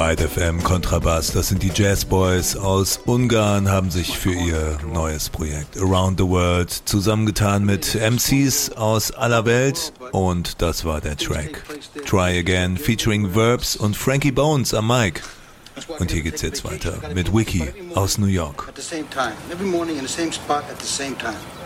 Ride FM Kontrabass, das sind die Jazz Boys aus Ungarn, haben sich für ihr neues Projekt Around the World zusammengetan mit MCs aus aller Welt und das war der Track Try Again featuring Verbs und Frankie Bones am Mic. Und hier geht's jetzt weiter mit Wiki aus New York. At the same time, every morning in the same spot at the same time.